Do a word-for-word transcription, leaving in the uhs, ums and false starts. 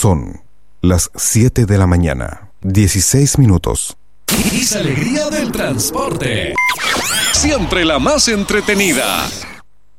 Son las siete de la mañana, dieciséis minutos. Is Alegría del Transporte. Siempre la más entretenida.